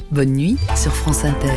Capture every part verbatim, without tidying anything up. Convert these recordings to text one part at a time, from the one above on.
Bonne nuit sur France Inter.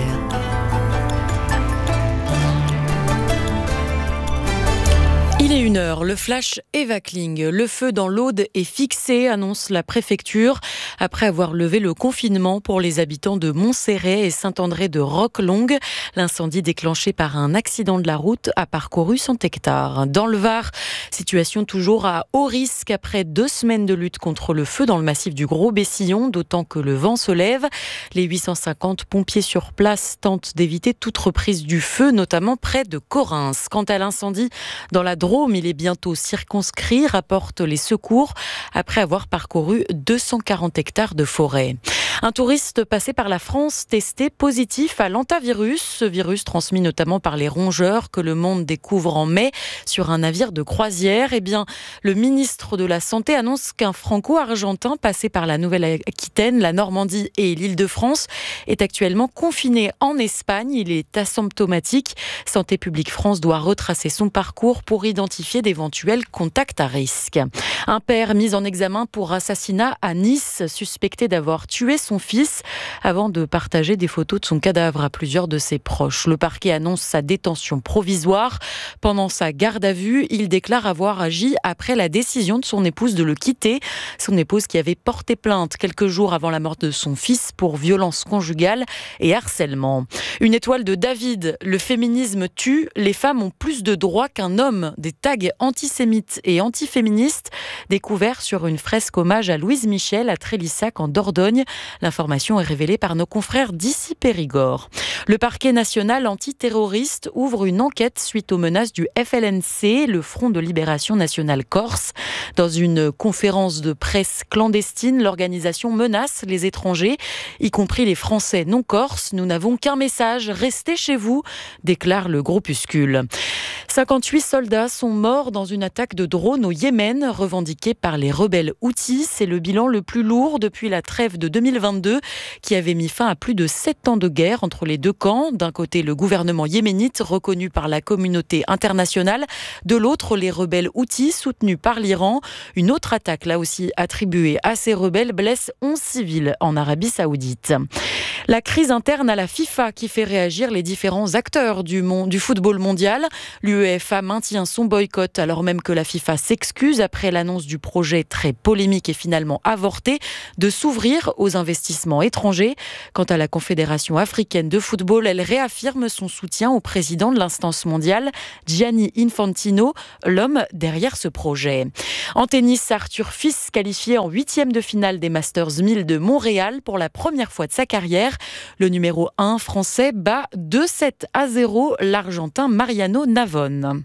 Il est une heure, le flash Evacling. Le feu dans l'Aude est fixé, annonce la préfecture, après avoir levé le confinement pour les habitants de Montserrat et Saint-André de Roquelongue. L'incendie déclenché par un accident de la route a parcouru cent hectares. Dans le Var, situation toujours à haut risque après deux semaines de lutte contre le feu dans le massif du Gros-Bessillon, d'autant que le vent se lève. Les huit cent cinquante pompiers sur place tentent d'éviter toute reprise du feu, notamment près de Correns. Quant à l'incendie dans la Drôme, il est bientôt circonscrit, rapportent les secours, après avoir parcouru deux cent quarante hectares de forêt. Un touriste passé par la France testé positif à l'hantavirus. Ce virus transmis notamment par les rongeurs que le Monde découvre en mai sur un navire de croisière. Eh bien, le ministre de la Santé annonce qu'un franco-argentin passé par la Nouvelle-Aquitaine, la Normandie et l'Île-de-France est actuellement confiné en Espagne. Il est asymptomatique. Santé publique France doit retracer son parcours pour identifier d'éventuels contacts à risque. Un père mis en examen pour assassinat à Nice, suspecté d'avoir tué son fils avant de partager des photos de son cadavre à plusieurs de ses proches. Le parquet annonce sa détention provisoire. Pendant sa garde à vue, il déclare avoir agi après la décision de son épouse de le quitter. Son épouse qui avait porté plainte quelques jours avant la mort de son fils pour violence conjugale et harcèlement. Une étoile de David, le féminisme tue, les femmes ont plus de droits qu'un homme. Des tags antisémites et antiféministes découverts sur une fresque hommage à Louise Michel à Trélissac en Dordogne. L'information est révélée par nos confrères d'ici Périgord. Le parquet national antiterroriste ouvre une enquête suite aux menaces du F L N C, le Front de Libération Nationale Corse. Dans une conférence de presse clandestine, l'organisation menace les étrangers, y compris les Français non corses. Nous n'avons qu'un message, restez chez vous, déclare le groupuscule. cinquante-huit soldats sont morts dans une attaque de drone au Yémen, revendiquée par les rebelles Houthis. C'est le bilan le plus lourd depuis la trêve de deux mille vingt-deux, qui avait mis fin à plus de sept ans de guerre entre les deux camps. D'un côté, le gouvernement yéménite, reconnu par la communauté internationale. De l'autre, les rebelles Houthis, soutenus par l'Iran. Une autre attaque, là aussi attribuée à ces rebelles, blesse onze civils en Arabie Saoudite. La crise interne à la FIFA qui fait réagir les différents acteurs du, monde, du football mondial. L'UEFA maintient son boycott alors même que la FIFA s'excuse après l'annonce du projet très polémique et finalement avorté de s'ouvrir aux investissements étrangers. Quant à la Confédération africaine de football, elle réaffirme son soutien au président de l'instance mondiale, Gianni Infantino, l'homme derrière ce projet. En tennis, Arthur Fils qualifié en huitième de finale des Masters mille de Montréal pour la première fois de sa carrière. Le numéro un français bat deux sept à zéro l'Argentin Mariano Navone.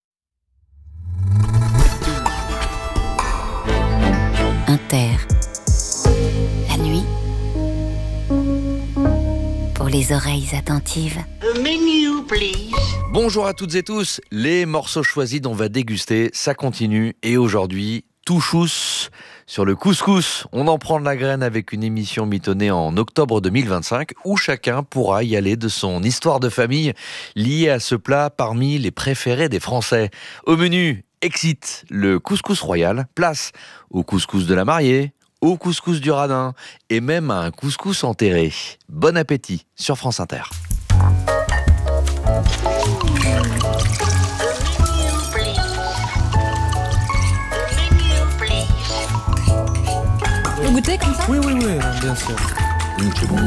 Inter. La nuit. Pour les oreilles attentives. The menu, please. Bonjour à toutes et tous. Les morceaux choisis dont on va déguster, ça continue. Et aujourd'hui, tout chousse sur le couscous. On en prend de la graine avec une émission mitonnée en octobre deux mille vingt-cinq où chacun pourra y aller de son histoire de famille liée à ce plat parmi les préférés des Français. Au menu, excite le couscous royal, place au couscous de la mariée, au couscous du radin et même à un couscous enterré. Bon appétit sur France Inter. Vous goûtez comme ça ? Oui, oui, oui, bien sûr. Mmh, c'est bon.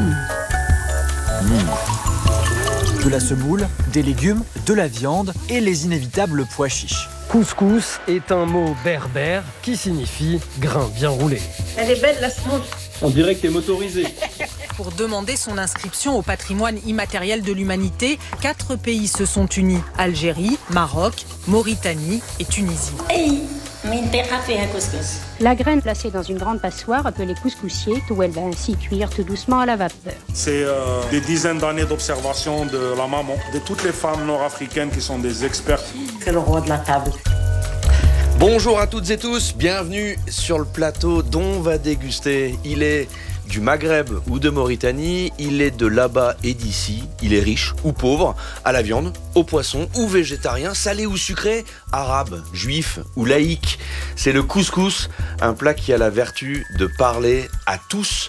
Mmh. De la semoule, des légumes, de la viande et les inévitables pois chiches. Couscous est un mot berbère qui signifie grain bien roulé. Elle est belle la semoule. On dirait que t'es motorisé. Pour demander son inscription au patrimoine immatériel de l'humanité, quatre pays se sont unis. Algérie, Maroc, Mauritanie et Tunisie. Hey, mais t'as fait un couscous. La graine placée dans une grande passoire appelée couscoussier, où elle va ainsi cuire tout doucement à la vapeur. C'est euh, des dizaines d'années d'observation de la maman, de toutes les femmes nord-africaines qui sont des expertes. C'est le roi de la table. Bonjour à toutes et tous, bienvenue sur le plateau dont on va déguster. Il est du Maghreb ou de Mauritanie, il est de là-bas et d'ici, il est riche ou pauvre, à la viande, au poisson ou végétarien, salé ou sucré, arabe, juif ou laïque. C'est le couscous, un plat qui a la vertu de parler à tous.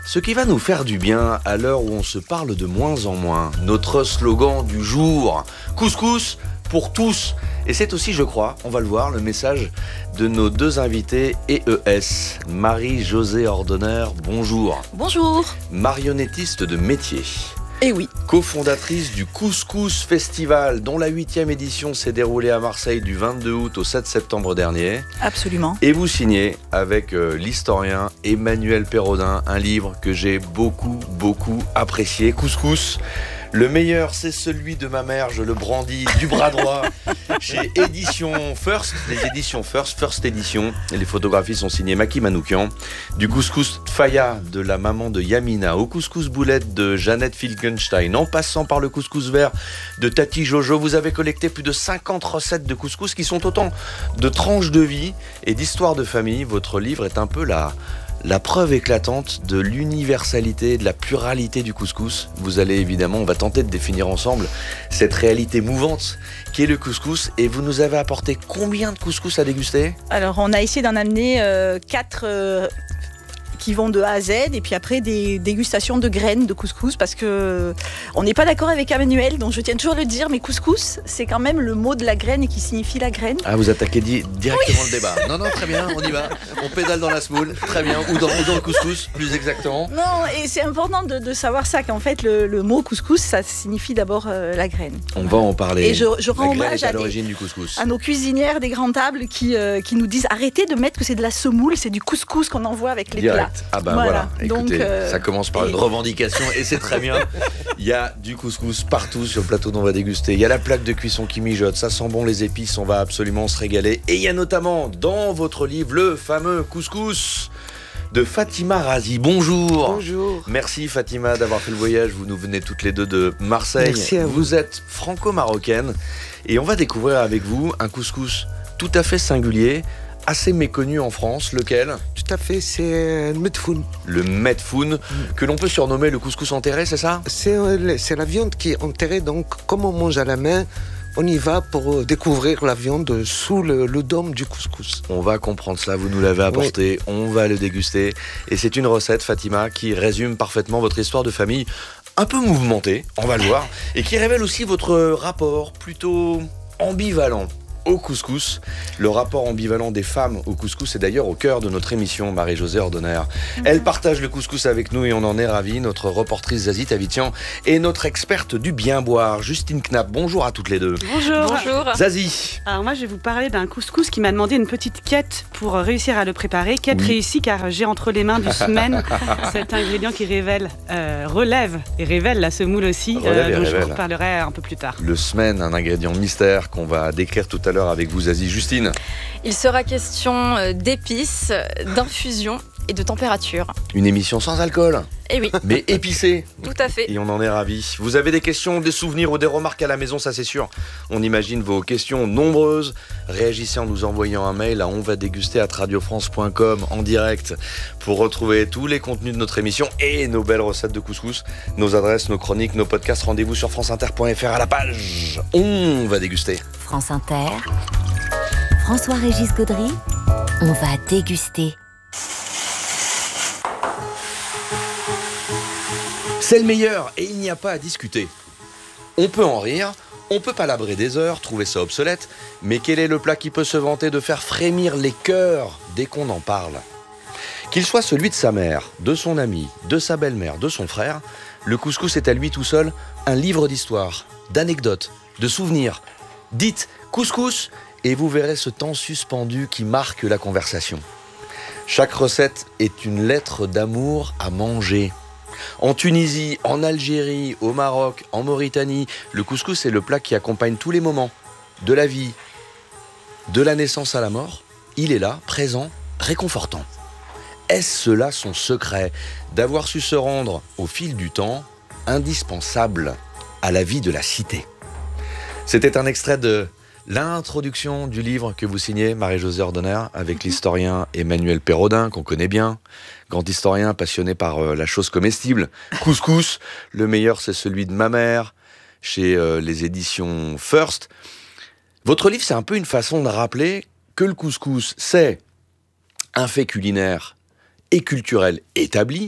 Ce qui va nous faire du bien à l'heure où on se parle de moins en moins. Notre slogan du jour, couscous pour tous. Et c'est aussi, je crois, on va le voir, le message de nos deux invités E E S. Marie-Josée Ordonner, bonjour. Bonjour. Marionnettiste de métier. Eh oui. Cofondatrice du Couscous Festival, dont la huitième édition s'est déroulée à Marseille du vingt-deux août au sept septembre dernier. Absolument. Et vous signez avec euh, l'historien Emmanuel Perrodin un livre que j'ai beaucoup, beaucoup apprécié. Couscous. Le meilleur, c'est celui de ma mère, je le brandis du bras droit chez Édition First, les éditions First, First Edition. Et les photographies sont signées Maki Manoukian. Du couscous Tfaya de la maman de Yamina au couscous boulette de Jeannette Filkenstein, en passant par le couscous vert de Tati Jojo, vous avez collecté plus de cinquante recettes de couscous qui sont autant de tranches de vie et d'histoires de famille. Votre livre est un peu la... La preuve éclatante de l'universalité, de la pluralité du couscous. Vous allez évidemment, on va tenter de définir ensemble cette réalité mouvante qui est le couscous. Et vous nous avez apporté combien de couscous à déguster ? Alors on a essayé d'en amener euh, quatre euh, qui vont de A à Z, et puis après des dégustations de graines de couscous, parce que on n'est pas d'accord avec Emmanuel, donc je tiens toujours à le dire, mais couscous, c'est quand même le mot de la graine et qui signifie la graine. Ah, vous attaquez di- directement oui. le débat. Non, non, très bien, on y va. On pédale dans la semoule, très bien, ou dans, ou dans le couscous, plus exactement. Non, et c'est important de, de savoir ça, qu'en fait, le, le mot couscous, ça signifie d'abord euh, la graine. On va en parler. Et je, je rends hommage à, à, l'origine des, du couscous. à nos cuisinières des grandes tables qui, euh, qui nous disent arrêtez de mettre que c'est de la semoule, c'est du couscous qu'on envoie avec les Direct. plats. Ah bah voilà. voilà. Écoutez, donc, euh, ça commence par et... une revendication et c'est très bien. Il y a du couscous partout sur le plateau dont on va déguster. Il y a la plaque de cuisson qui mijote, ça sent bon les épices, on va absolument se régaler. Et il y a notamment dans votre livre le fameux couscous de Fatima Razi. Bonjour. Bonjour. Merci Fatima d'avoir fait le voyage. Vous nous venez toutes les deux de Marseille. Merci à vous. Vous êtes franco-marocaine et on va découvrir avec vous un couscous tout à fait singulier, assez méconnu en France. Lequel ? Tout à fait, c'est le medfoun. Le medfoun, mmh. que l'on peut surnommer le couscous enterré, c'est ça ? c'est, c'est la viande qui est enterrée, donc comme on mange à la main, on y va pour découvrir la viande sous le, le dôme du couscous. On va comprendre ça, vous nous l'avez apporté, oui. On va le déguster. Et c'est une recette, Fatima, qui résume parfaitement votre histoire de famille, un peu mouvementée, on va le voir, et qui révèle aussi votre rapport plutôt ambivalent au couscous. Le rapport ambivalent des femmes au couscous est d'ailleurs au cœur de notre émission, Marie-Josée Ordonner. Mmh. Elle partage le couscous avec nous et on en est ravis. Notre reportrice Zazie Tavitian et notre experte du bien boire, Justine Knapp. Bonjour à toutes les deux. Bonjour. Bonjour. Zazie. Alors moi, je vais vous parler d'un couscous qui m'a demandé une petite quête pour réussir à le préparer. Quête oui. réussie car j'ai entre les mains du semaine cet ingrédient qui révèle, euh, relève et révèle la semoule aussi, euh, dont je vous reparlerai un peu plus tard. Le semen, un ingrédient mystère qu'on va décrire tout à l'heure avec vous, Zazie. Justine. Il sera question d'épices, d'infusion et de température. Une émission sans alcool. Eh oui. Mais épicée. Tout à fait. Et on en est ravis. Vous avez des questions, des souvenirs ou des remarques à la maison, ça c'est sûr. On imagine vos questions nombreuses. Réagissez en nous envoyant un mail à onvadéguster arobase radio france point com en direct pour retrouver tous les contenus de notre émission et nos belles recettes de couscous, nos adresses, nos chroniques, nos podcasts. Rendez-vous sur franceinter point f r à la page On va déguster. France Inter, François-Régis Gaudry, on va déguster. C'est le meilleur et il n'y a pas à discuter. On peut en rire, on peut palabrer des heures, trouver ça obsolète, mais quel est le plat qui peut se vanter de faire frémir les cœurs dès qu'on en parle ? Qu'il soit celui de sa mère, de son ami, de sa belle-mère, de son frère, le couscous est à lui tout seul un livre d'histoire, d'anecdotes, de souvenirs. Dites couscous et vous verrez ce temps suspendu qui marque la conversation. Chaque recette est une lettre d'amour à manger. En Tunisie, en Algérie, au Maroc, en Mauritanie, le couscous est le plat qui accompagne tous les moments de la vie, de la naissance à la mort. Il est là, présent, réconfortant. Est-ce cela son secret, d'avoir su se rendre, au fil du temps, indispensable à la vie de la cité ? C'était un extrait de l'introduction du livre que vous signez, Marie-Josée Ordonner, avec l'historien Emmanuel Perrodin, qu'on connaît bien, grand historien passionné par euh, la chose comestible. Couscous, le meilleur c'est celui de ma mère, chez euh, les éditions First. Votre livre, c'est un peu une façon de rappeler que le couscous, c'est un fait culinaire et culturel établi.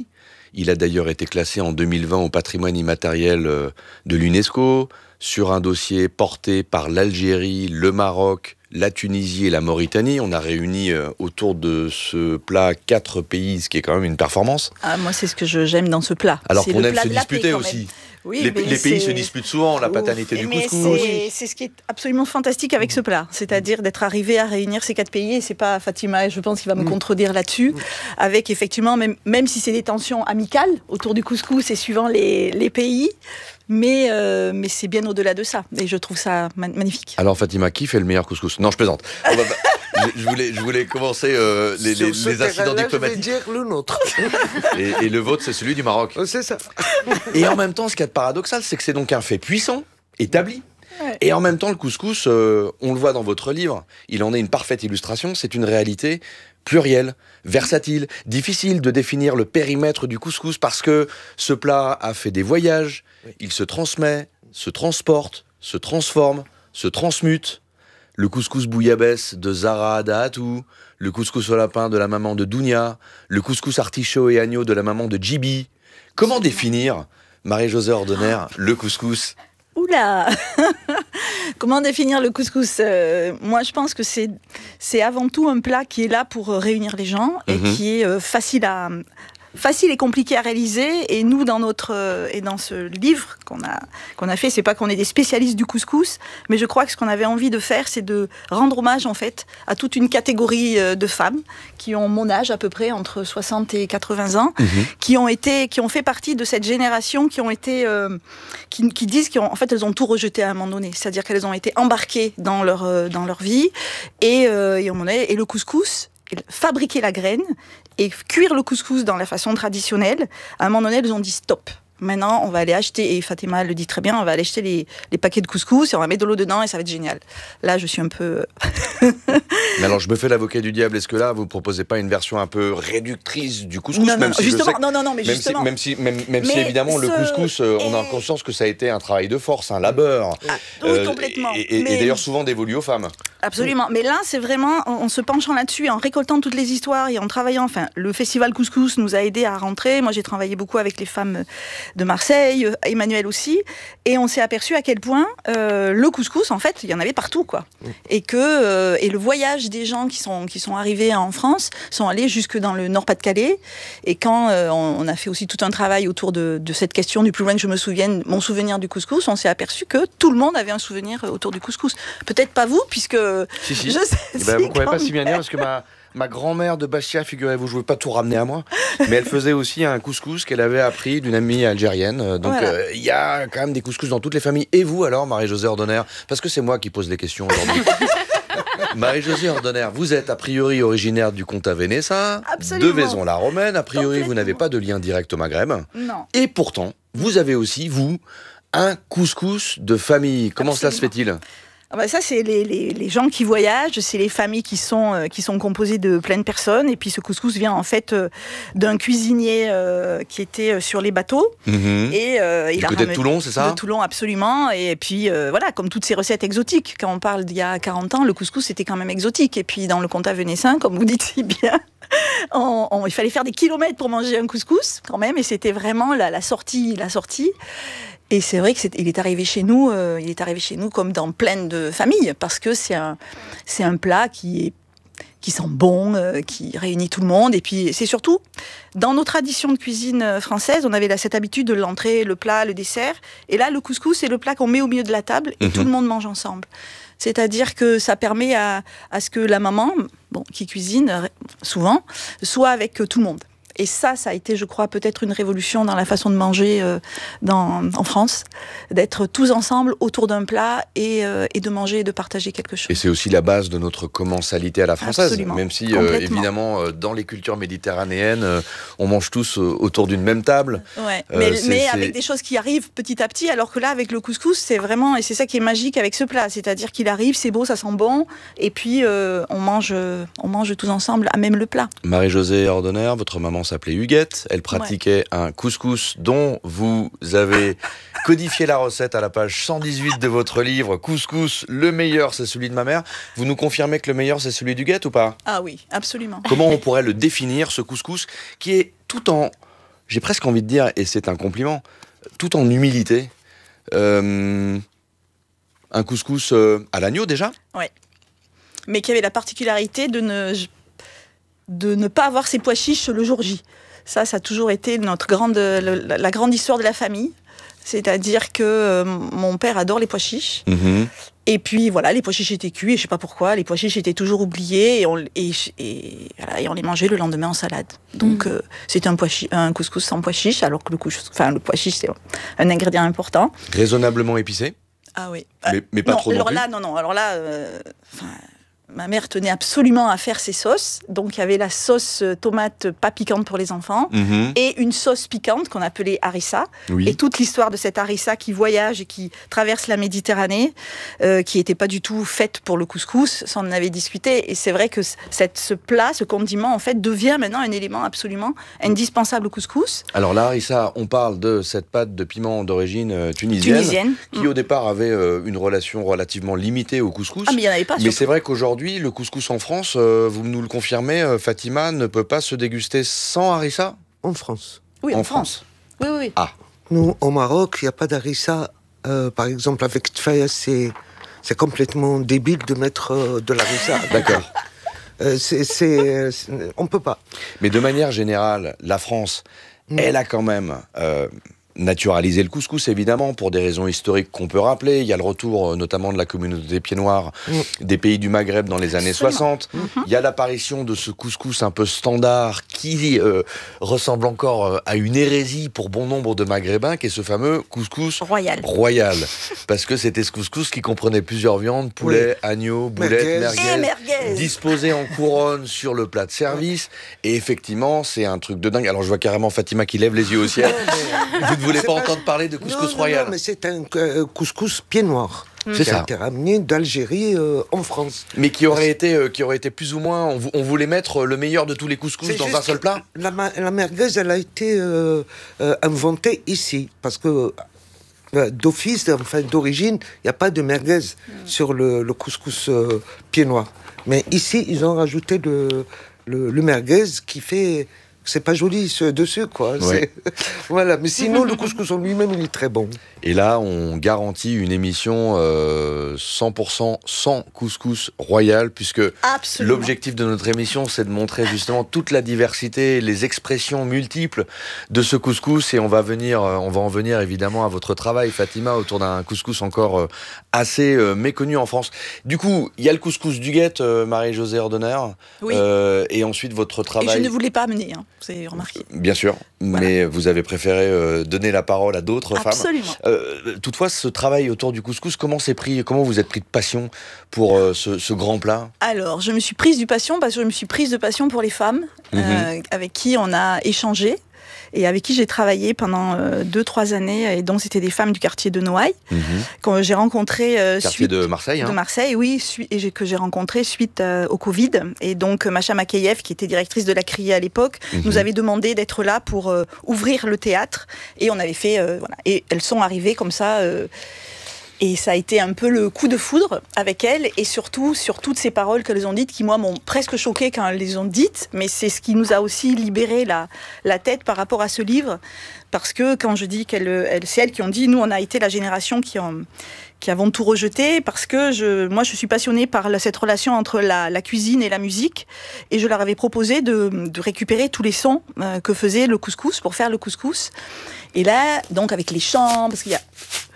Il a d'ailleurs été classé en deux mille vingt au patrimoine immatériel de l'UNESCO, sur un dossier porté par l'Algérie, le Maroc, la Tunisie et la Mauritanie. On a réuni autour de ce plat quatre pays, ce qui est quand même une performance. Ah, moi, c'est ce que je, j'aime dans ce plat. Alors c'est qu'on aime plat se de la disputer paix, aussi. Oui, les, les pays se disputent souvent, la paternité Ouf. du mais couscous. C'est, c'est ce qui est absolument fantastique avec ce plat, c'est-à-dire d'être arrivé à réunir ces quatre pays, et c'est pas Fatima, je pense qu'il va me mmh. contredire là-dessus, mmh. avec effectivement, même, même si c'est des tensions amicales autour du couscous et suivant les, les pays, mais, euh, mais c'est bien au-delà de ça, et je trouve ça ma- magnifique. Alors Fatima, qui fait le meilleur couscous ? Non, je plaisante. On va... je, je, voulais, je voulais commencer euh, les, les, les incidents diplomatiques. Je vais dire le nôtre. et, et le vôtre, c'est celui du Maroc. C'est ça. Et en même temps, ce qu'il y a de paradoxal, c'est que c'est donc un fait puissant, établi. Ouais. Et en même temps, le couscous, euh, on le voit dans votre livre, il en est une parfaite illustration, c'est une réalité plurielle, versatile, difficile de définir le périmètre du couscous parce que ce plat a fait des voyages, oui. il se transmet, se transporte, se transforme, se transmute. Le couscous bouillabaisse de Zahra Adahatou, le couscous au lapin de la maman de Dounia, le couscous artichaut et agneau de la maman de Djibi. Comment définir, Marie-Josée Ordener, le couscous ? Oula Comment définir le couscous ? euh, Moi, je pense que c'est, c'est avant tout un plat qui est là pour réunir les gens et mmh. qui est euh, facile à... facile et compliqué à réaliser, et nous dans notre euh, et dans ce livre qu'on a qu'on a fait, c'est pas qu'on est des spécialistes du couscous, mais je crois que ce qu'on avait envie de faire, c'est de rendre hommage en fait à toute une catégorie euh, de femmes qui ont mon âge à peu près, entre soixante et quatre-vingts ans, mmh. qui ont été qui ont fait partie de cette génération, qui ont été euh, qui, qui disent qu'en fait elles ont tout rejeté à un moment donné, c'est-à-dire qu'elles ont été embarquées dans leur euh, dans leur vie et euh, et, on est, et le couscous, fabriquer la graine et cuire le couscous dans la façon traditionnelle, à un moment donné, ils ont dit stop. Maintenant, on va aller acheter, et Fatima le dit très bien, on va aller acheter les, les paquets de couscous et on va mettre de l'eau dedans et ça va être génial. Là, je suis un peu... Mais alors, je me fais l'avocat du diable. Est-ce que là, vous ne proposez pas une version un peu réductrice du couscous ? Non, non, même si justement, que, non, non, non, mais même justement. Si, même si, même, même mais si évidemment, ce... le couscous, euh, on a conscience que ça a été un travail de force, un labeur. Ah, oui, euh, complètement. Et, et, mais... et d'ailleurs, souvent dévolu aux femmes. Absolument. Mais là, c'est vraiment, en, en se penchant là-dessus, en récoltant toutes les histoires et en travaillant, enfin, le festival Couscous nous a aidés à rentrer. Moi, j'ai travaillé beaucoup avec les femmes de Marseille, Emmanuel aussi, et on s'est aperçu à quel point euh, le couscous, en fait, il y en avait partout, quoi. Mmh. Et que euh, et le voyage des gens qui sont qui sont arrivés en France sont allés jusque dans le Nord-Pas-de-Calais. Et quand euh, on, on a fait aussi tout un travail autour de, de cette question du plus loin que je me souvienne, mon souvenir du couscous, on s'est aperçu que tout le monde avait un souvenir autour du couscous. Peut-être pas vous, puisque si, si. je sais. Eh ben, vous ne croyez pas si bien dire, parce que ma Ma grand-mère de Bastia, figurez-vous, je ne veux pas tout ramener à moi, mais elle faisait aussi un couscous qu'elle avait appris d'une amie algérienne. Donc il voilà. euh, y a quand même des couscous dans toutes les familles. Et vous alors, Marie-Josée Ordener ? Parce que c'est moi qui pose les questions aujourd'hui. Marie-Josée Ordener, vous êtes a priori originaire du Comtat Vénessa, de Vaison-la-Romaine. A priori, vous n'avez pas de lien direct au Maghreb. Non. Et pourtant, vous avez aussi, vous, un couscous de famille. Comment Absolument. Cela se fait-il ? Ah bah ça, c'est les, les, les gens qui voyagent, c'est les familles qui sont, euh, qui sont composées de plein de personnes. Et puis ce couscous vient en fait euh, d'un cuisinier euh, qui était euh, sur les bateaux. Mmh. Et, euh, il du a côté de Toulon, c'est ça ? De Toulon, absolument. Et puis euh, voilà, comme toutes ces recettes exotiques. Quand on parle d'il y a quarante ans, le couscous c'était quand même exotique. Et puis dans le Comtat vénessin, comme vous dites si bien, on, on, il fallait faire des kilomètres pour manger un couscous quand même. Et c'était vraiment la, la sortie, la sortie. Et c'est vrai qu'il est arrivé chez nous, euh, il est arrivé chez nous comme dans plein de familles, parce que c'est un, c'est un plat qui est, qui sent bon, euh, qui réunit tout le monde. Et puis c'est surtout, dans nos traditions de cuisine française, on avait là, cette habitude de l'entrée, le plat, le dessert. Et là, le couscous, c'est le plat qu'on met au milieu de la table et mmh. tout le monde mange ensemble. C'est-à-dire que ça permet à, à ce que la maman, bon, qui cuisine souvent, soit avec tout le monde. Et ça, ça a été, je crois, peut-être une révolution dans la façon de manger euh, dans, en France, d'être tous ensemble autour d'un plat et, euh, et de manger et de partager quelque chose. Et c'est aussi la base de notre commensalité à la française. Absolument. Même si, euh, évidemment, euh, dans les cultures méditerranéennes, euh, on mange tous euh, autour d'une même table. Ouais. Euh, mais c'est, mais c'est... avec des choses qui arrivent petit à petit, alors que là, avec le couscous, c'est vraiment, et c'est ça qui est magique avec ce plat, c'est-à-dire qu'il arrive, c'est beau, ça sent bon, et puis euh, on mange, on mange tous ensemble à même le plat. Marie-Josée Ordener, votre maman s'appelait Huguette, elle pratiquait ouais. un couscous dont vous avez codifié la recette à la page cent dix-huit de votre livre Couscous, le meilleur c'est celui de ma mère. Vous nous confirmez que le meilleur c'est celui d'Huguette ou pas ? Ah oui, absolument. Comment on pourrait le définir, ce couscous qui est tout en j'ai presque envie de dire, et c'est un compliment, tout en humilité, euh, un couscous euh, à l'agneau déjà. Oui, mais qui avait la particularité de ne, de ne pas avoir ses pois chiches le jour J. Ça, ça a toujours été notre grande, la, la grande histoire de la famille. C'est-à-dire que euh, mon père adore les pois chiches. Mmh. Et puis voilà, les pois chiches étaient cuits, et je sais pas pourquoi, les pois chiches étaient toujours oubliés et on, et, et, voilà, et on les mangeait le lendemain en salade. Donc mmh. euh, c'était un, pois chi- un couscous sans pois chiches, alors que le, cous- enfin, le pois chiche c'est un ingrédient important. Raisonnablement épicé. Ah oui. Mais, mais pas non, trop non alors plus. là, non, non, alors là... Euh, ma mère tenait absolument à faire ses sauces. Donc, il y avait la sauce tomate pas piquante pour les enfants mmh. et une sauce piquante qu'on appelait harissa. Oui. Et toute l'histoire de cette harissa qui voyage et qui traverse la Méditerranée, euh, qui n'était pas du tout faite pour le couscous, ça on en avait discuté. Et c'est vrai que cette, ce plat, ce condiment, en fait, devient maintenant un élément absolument indispensable au couscous. Alors la harissa, on parle de cette pâte de piment d'origine euh, tunisienne, tunisienne, qui mmh. au départ avait euh, une relation relativement limitée au couscous. Ah, mais il n'y en avait pas. Mais surtout. C'est vrai qu'aujourd'hui, le couscous en France, euh, vous nous le confirmez, euh, Fatima, ne peut pas se déguster sans harissa ? En France. Oui, en, en France. France. Oui, oui. Ah. Nous, au Maroc, il n'y a pas d'harissa. Euh, par exemple, avec tfaya, c'est, c'est complètement débile de mettre euh, de l'harissa. D'accord. euh, c'est, c'est, c'est, on ne peut pas. Mais de manière générale, la France, mmh. elle a quand même... Euh, naturaliser le couscous, évidemment, pour des raisons historiques qu'on peut rappeler. Il y a le retour, notamment de la communauté des pieds noirs, mmh. des pays du Maghreb dans les années Absolument. soixante. Mmh. Il y a l'apparition de ce couscous un peu standard qui euh, ressemble encore euh, à une hérésie pour bon nombre de Maghrébins, qui est ce fameux couscous royal. royal. Parce que c'était ce couscous qui comprenait plusieurs viandes, poulet, oui. agneau, boulette, merguez, merguez, merguez. disposés en couronne sur le plat de service. Et effectivement, c'est un truc de dingue. Alors je vois carrément Fatima qui lève les yeux au ciel. Vous ne voulez pas, pas entendre parler de couscous non, royal. Non, non, mais c'est un euh, couscous pied noir. Mmh. C'est qui ça. a été ramené d'Algérie euh, en France. Mais qui aurait été, euh, qui aurait été plus ou moins. On, on voulait mettre le meilleur de tous les couscous c'est dans un seul plat. La, la merguez, elle a été euh, euh, inventée ici parce que euh, d'office, enfin d'origine, il n'y a pas de merguez mmh. sur le, le couscous euh, pied noir. Mais ici, ils ont rajouté le, le, le merguez qui fait. C'est pas joli ce dessus, quoi. Ouais. C'est... voilà. Mais sinon, le couscous en lui-même, il est très bon. Et là, on garantit une émission euh, cent pour cent sans couscous royal, puisque Absolument. L'objectif de notre émission, c'est de montrer justement toute la diversité, les expressions multiples de ce couscous. Et on va venir, on va en venir évidemment à votre travail, Fatima, autour d'un couscous encore assez euh, méconnu en France. Du coup, il y a le couscous du Guet, euh, Marie-Josée Ordener. Oui. Euh, et ensuite, votre travail... Et je ne voulais pas amener, hein. Vous avez remarqué. Bien sûr, voilà. Mais vous avez préféré euh, donner la parole à d'autres Absolument. femmes. Euh, toutefois, ce travail autour du couscous, comment c'est pris, comment vous êtes pris de passion pour euh, ce, ce grand plat ? Alors, je me suis prise du passion parce que je me suis prise de passion pour les femmes mmh. euh, avec qui on a échangé. Et avec qui j'ai travaillé pendant euh, deux, trois années, et donc c'était des femmes du quartier de Noailles, mmh. que j'ai rencontrées euh, quartier suite de Marseille, hein. de Marseille, oui, su- et j'ai, que j'ai rencontrées suite euh, au Covid. Et donc Macha Makeyev, qui était directrice de la Criée à l'époque, mmh. nous avait demandé d'être là pour euh, ouvrir le théâtre, et on avait fait, euh, voilà, et elles sont arrivées comme ça. Euh, Et ça a été un peu le coup de foudre avec elles, et surtout sur toutes ces paroles qu'elles ont dites, qui moi m'ont presque choquée quand elles les ont dites, mais c'est ce qui nous a aussi libéré la, la tête par rapport à ce livre, parce que quand je dis qu'elles, elles, c'est elles qui ont dit, nous on a été la génération qui, ont, qui avons tout rejeté, parce que je, moi je suis passionnée par la, cette relation entre la, la cuisine et la musique, et je leur avais proposé de, de récupérer tous les sons euh, que faisait le couscous pour faire le couscous. Et là, donc avec les chants, parce qu'il y a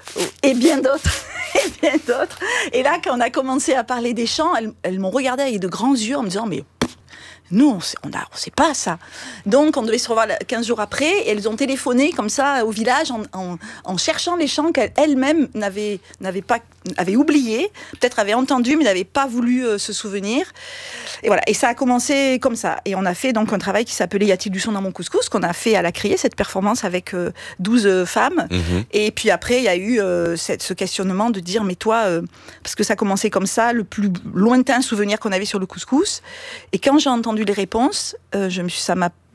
et bien d'autres, et bien d'autres. Et là, quand on a commencé à parler des chants, elles, elles m'ont regardé avec de grands yeux en me disant, mais pff, nous, on sait, on a, on sait pas ça. Donc, on devait se revoir quinze jours après, et elles ont téléphoné comme ça au village en, en, en cherchant les chants qu'elles-mêmes n'avaient, n'avaient pas, avaient oubliés, peut-être avaient entendu, mais n'avaient pas voulu euh, se souvenir. Et voilà, et ça a commencé comme ça. Et on a fait donc un travail qui s'appelait « Y a-t-il du son dans mon couscous ?» qu'on a fait à la Criée, cette performance avec euh, douze euh, femmes. Mmh. Et puis après, il y a eu euh, cette, ce questionnement de dire « mais toi, euh, parce que ça a commencé comme ça, le plus lointain souvenir qu'on avait sur le couscous. » Et quand j'ai entendu les réponses, euh, je me suis, ça m'a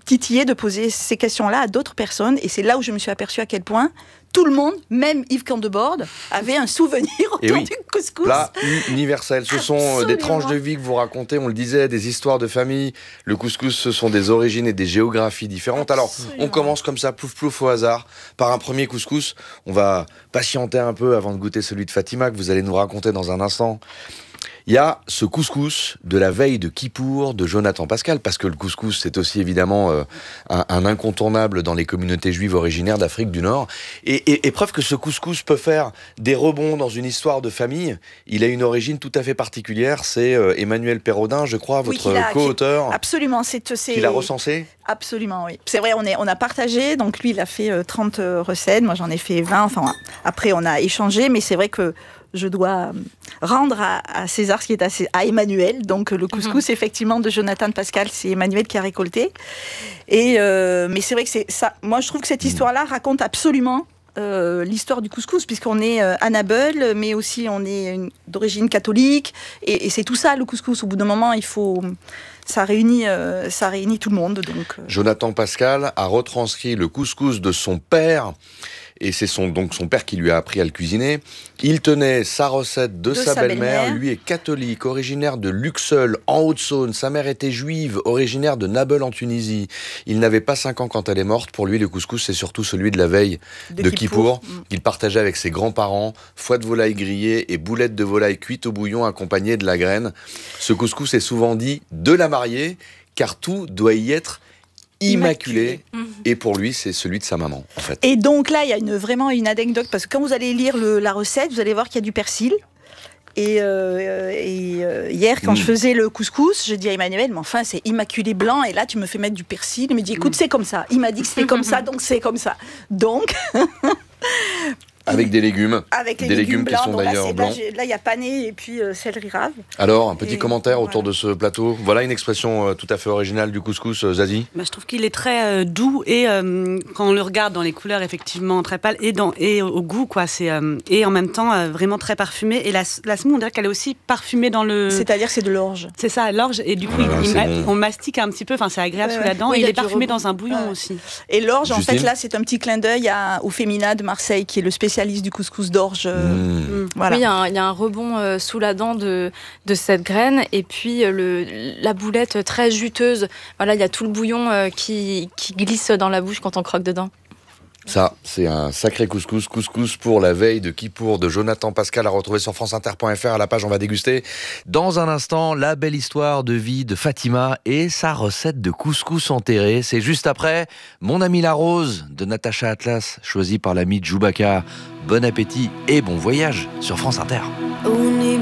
titillé de poser ces questions-là à d'autres personnes. Et c'est là où je me suis aperçue à quel point tout le monde, même Yves Candeborde, avait un souvenir autour oui, du couscous. Plat universel. Ce Absolument. sont des tranches de vie que vous racontez, on le disait, des histoires de famille. Le couscous, ce sont des origines et des géographies différentes. Absolument. Alors, on commence comme ça, plouf plouf au hasard, par un premier couscous. On va patienter un peu avant de goûter celui de Fatima, que vous allez nous raconter dans un instant. Il y a ce couscous de la veille de Kippour de Jonathan Pascal, parce que le couscous, c'est aussi évidemment euh, un, un incontournable dans les communautés juives originaires d'Afrique du Nord. Et, et, et preuve que ce couscous peut faire des rebonds dans une histoire de famille, il a une origine tout à fait particulière. C'est euh, Emmanuel Perraudin, je crois, votre oui, a, co-auteur. Qui, absolument. C'est, c'est... Qui l'a recensé ? Absolument, oui. C'est vrai, on, est, on a partagé, donc lui, il a fait euh, trente recettes, moi j'en ai fait vingt, enfin, après on a échangé, mais c'est vrai que je dois rendre à, à César ce qui est à, à Emmanuel. Donc le couscous, mmh. effectivement, de Jonathan Pascal, c'est Emmanuel qui a récolté. Et, euh, mais c'est vrai que c'est ça. Moi, je trouve que cette histoire-là raconte absolument euh, l'histoire du couscous, puisqu'on est euh, Annabelle, mais aussi on est une, d'origine catholique. Et, et c'est tout ça, le couscous. Au bout d'un moment, il faut... Ça réunit, euh, ça réunit tout le monde. Donc, euh... Jonathan Pascal a retranscrit le couscous de son père. Et c'est son, donc son père qui lui a appris à le cuisiner. Il tenait sa recette de, de sa, sa belle-mère. belle-mère. Lui est catholique, originaire de Luxeuil, en Haute-Saône. Sa mère était juive, originaire de Nabeul, en Tunisie. Il n'avait pas cinq ans quand elle est morte. Pour lui, le couscous, c'est surtout celui de la veille de, de Kippour. Kippour. Il partageait avec ses grands-parents foie de volaille grillée et boulettes de volaille cuites au bouillon accompagnées de la graine. Ce couscous est souvent dit de la mariée, car tout doit y être immaculé, mmh. et pour lui c'est celui de sa maman en fait. Et donc là il y a une, vraiment une anecdote, parce que quand vous allez lire le, la recette, vous allez voir qu'il y a du persil. Et, euh, et euh, hier quand mmh. je faisais le couscous, je dis à Emmanuel, mais enfin c'est immaculé blanc, et là tu me fais mettre du persil. Il me dit écoute, mmh. c'est comme ça, il m'a dit que c'était comme ça, donc c'est comme ça, donc avec des légumes, avec les des légumes, légumes blancs, qui sont d'ailleurs là, blancs. Là, il y a pané et puis euh, céleri rave. Alors, un petit et commentaire voilà. autour de ce plateau. Voilà une expression euh, tout à fait originale du couscous, euh, Zazie. Bah, je trouve qu'il est très euh, doux et euh, quand on le regarde dans les couleurs, effectivement très pâle, et, dans, et au goût, quoi. C'est, euh, et en même temps euh, vraiment très parfumé. Et la, la semoule, on dirait qu'elle est aussi parfumée dans le... C'est-à-dire c'est de l'orge. C'est ça, l'orge. Et du coup, voilà, il, il, bon. on mastique un petit peu, enfin c'est agréable ouais, sous ouais. la dent. Oui, et il est rebond. parfumé dans un bouillon ouais. aussi. Et l'orge, Justine. en fait, là, c'est un petit clin d'œil à, au Fémina de Marseille, qui est le spécialiste du couscous d'orge. Mmh. Mmh. Voilà. Oui, il y a un, il y a un rebond euh, sous la dent de, de cette graine, et puis euh, le, la boulette très juteuse. Voilà, il y a tout le bouillon euh, qui, qui glisse dans la bouche quand on croque dedans. Ça, c'est un sacré couscous. Couscous pour la veille de Kippour de Jonathan Pascal, à retrouver sur franceinter point f r à la page On va déguster. Dans un instant, la belle histoire de vie de Fatima et sa recette de couscous enterré. C'est juste après Mon ami la rose de Natacha Atlas, choisi par l'ami Djoubaka. Bon appétit et bon voyage sur France Inter.